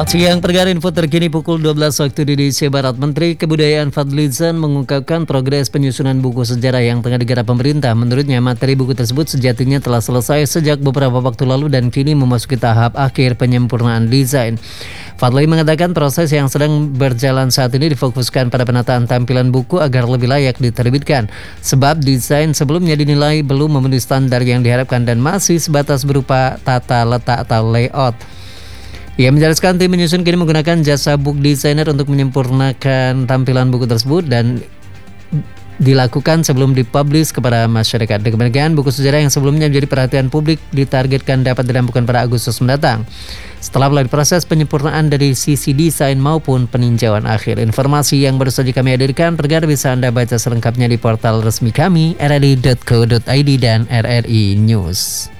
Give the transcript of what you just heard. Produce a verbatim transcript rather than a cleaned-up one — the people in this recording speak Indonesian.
Selamat siang, pergerakan info terkini pukul dua belas waktu Indonesia Barat. Menteri Kebudayaan Fadlizon mengungkapkan progres penyusunan buku sejarah yang tengah digarap pemerintah. Menurutnya, materi buku tersebut sejatinya telah selesai sejak beberapa waktu lalu dan kini memasuki tahap akhir penyempurnaan desain. Fadli mengatakan proses yang sedang berjalan saat ini difokuskan pada penataan tampilan buku agar lebih layak diterbitkan. Sebab desain sebelumnya dinilai belum memenuhi standar yang diharapkan dan masih sebatas berupa tata letak atau layout. Ia menjelaskan tim menyusun kini menggunakan jasa book designer untuk menyempurnakan tampilan buku tersebut dan dilakukan sebelum dipublish kepada masyarakat. Demikian buku sejarah yang sebelumnya menjadi perhatian publik ditargetkan dapat dirampungkan pada Agustus mendatang. Setelah melalui proses penyempurnaan dari sisi desain maupun peninjauan akhir. Informasi yang baru saja kami hadirkan, pergerakan bisa Anda baca selengkapnya di portal resmi kami r r i dot co dot i d dan R R I News.